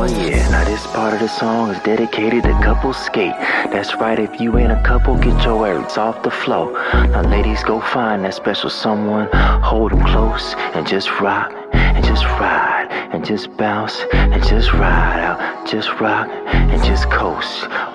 yeah, now this part of the song is dedicated to couples skate. That's right, if you ain't a couple, get your words off the floor. Now ladies, go find that special someone, hold them close, and just rock, and just ride, and just bounce, and just ride out, just rock, and just coast.